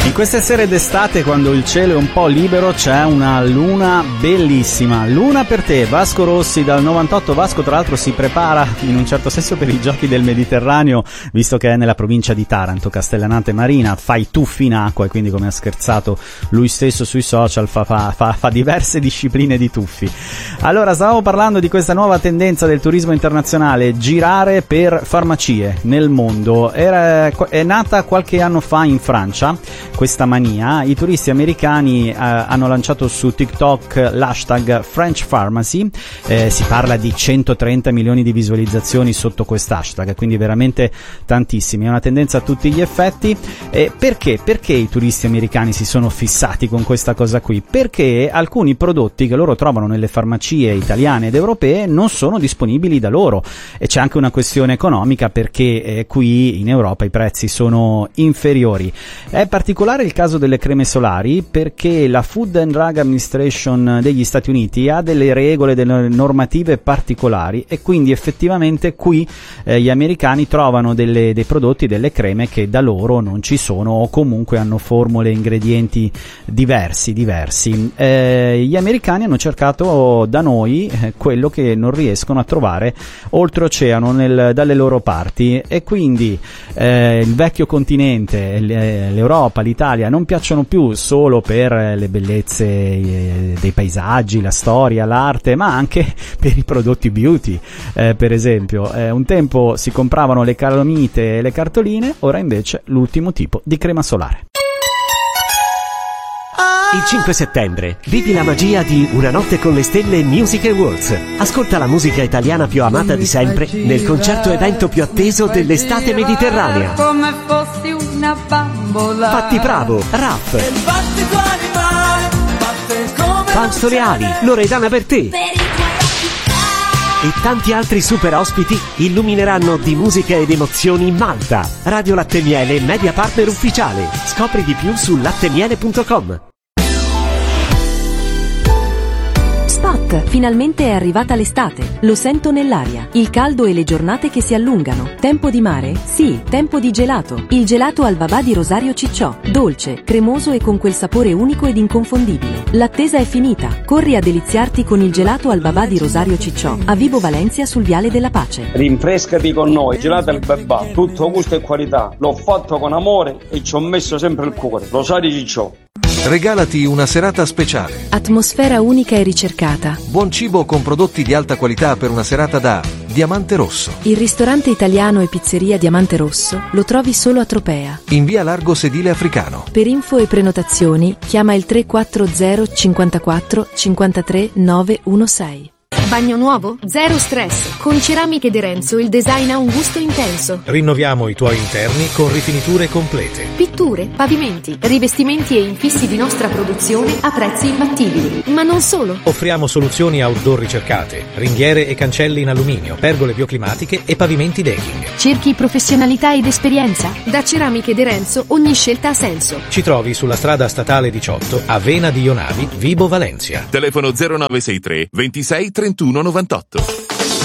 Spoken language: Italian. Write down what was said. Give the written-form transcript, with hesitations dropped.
In queste sere d'estate, quando il cielo è un po' libero, c'è una luna bellissima. Luna per te, Vasco Rossi dal 98. Vasco tra l'altro si prepara in un certo senso per i giochi del Mediterraneo, visto che è nella provincia di Taranto, Castellanate Marina, fa i tuffi in acqua e quindi, come ha scherzato lui stesso sui social, fa diverse discipline di tuffi. Allora, stavamo parlando di questa nuova tendenza del turismo internazionale, girare per farmacie nel mondo. È nata qualche anno fa in Francia questa mania. I turisti americani hanno lanciato su TikTok l'hashtag French Pharmacy. Si parla di 130 milioni di visualizzazioni sotto quest'hashtag, quindi veramente tantissimi. È una tendenza a tutti gli effetti. Perché i turisti americani si sono fissati con questa cosa qui? Perché alcuni prodotti che loro trovano nelle farmacie italiane ed europee non sono disponibili da loro, e c'è anche una questione economica, perché qui in Europa i prezzi sono inferiori. È particolare il caso delle creme solari, perché la Food and Drug Administration degli Stati Uniti ha delle regole, delle normative particolari, e quindi effettivamente qui gli americani trovano dei prodotti, delle creme che da loro non ci sono, o comunque hanno formule e ingredienti diversi. Gli americani hanno cercato da noi quello che non riescono a trovare oltreoceano dalle loro parti, e quindi il vecchio continente, l'Europa, l'Italia non piacciono più solo per le bellezze dei paesaggi, la storia, l'arte, ma anche per i prodotti beauty. Per esempio, un tempo si compravano le calamite e le cartoline, ora invece l'ultimo tipo di crema solare. Il 5 settembre vivi la magia di Una notte con le stelle Music Awards. Ascolta la musica italiana più amata di sempre nel concerto evento più atteso dell'estate mediterranea. Come fossi una bambola. Fatti Bravo, Raff, Fausto Leali, Loredana Bertè e tanti altri super ospiti illumineranno di musica ed emozioni Malta. Radio Latte Miele, media partner ufficiale. Scopri di più su lattemiele.com. Spot, finalmente è arrivata l'estate. Lo sento nell'aria. Il caldo e le giornate che si allungano. Tempo di mare? Sì, tempo di gelato. Il gelato al babà di Rosario Cicciò. Dolce, cremoso e con quel sapore unico ed inconfondibile. L'attesa è finita. Corri a deliziarti con il gelato al babà di Rosario Cicciò, a Vibo Valencia sul Viale della Pace. Rinfrescati con noi, gelato al babà, tutto gusto e qualità. L'ho fatto con amore e ci ho messo sempre il cuore. Rosario Cicciò. Regalati una serata speciale. Atmosfera unica e ricercata. Buon cibo con prodotti di alta qualità per una serata da Diamante Rosso. Il ristorante italiano e pizzeria Diamante Rosso lo trovi solo a Tropea. In via Largo Sedile Africano. Per info e prenotazioni chiama il 340 54 53 916. Bagno nuovo? Zero stress. Con Ceramiche De Renzo il design ha un gusto intenso. Rinnoviamo i tuoi interni con rifiniture complete. Pitture, pavimenti, rivestimenti e infissi di nostra produzione a prezzi imbattibili. Ma non solo. Offriamo soluzioni outdoor ricercate, ringhiere e cancelli in alluminio, pergole bioclimatiche e pavimenti decking. Cerchi professionalità ed esperienza? Da Ceramiche De Renzo ogni scelta ha senso. Ci trovi sulla strada statale 18 a Vena di Ionavi, Vibo Valencia. Telefono 0963 26 31 98.